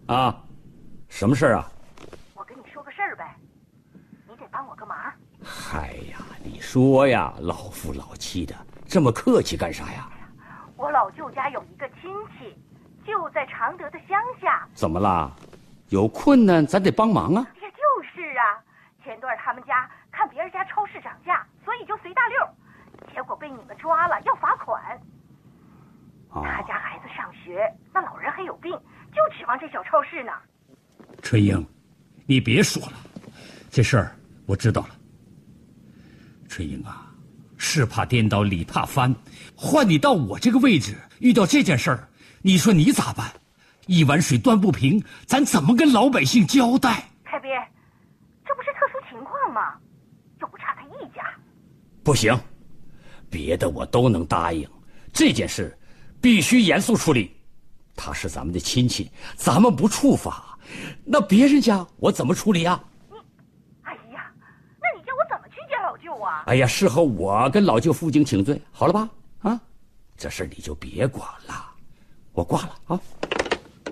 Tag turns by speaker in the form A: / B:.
A: 啊，什么事儿啊？
B: 我跟你说个事儿呗，你得帮我个忙。
A: 嗨呀，你说呀，老夫老妻的，这么客气干啥呀？
B: 我老舅家有一个亲戚，就在常德的乡下。
A: 怎么啦？有困难咱得帮忙啊。
B: 也就是啊，前段他们家看别人家超市涨价，所以就随大溜，结果被你们抓了，要罚款。他家孩子上学，那老人还有病，就指望这小超市呢。
C: 春英，你别说了，这事儿我知道了。春英啊，事怕颠倒，理怕翻，换你到我这个位置，遇到这件事儿，你说你咋办？一碗水端不平，咱怎么跟老百姓交代？
B: 凯宾，这不是特殊情况吗？又不差他一家。
A: 不行，别的我都能答应，这件事必须严肃处理。他是咱们的亲戚，咱们不处罚，那别人家我怎么处理啊？
B: 哎呀，那你叫我怎么去见老舅啊？
A: 哎呀，事后我跟老舅负荆请罪，好了吧？啊，这事你就别管了，我挂了啊。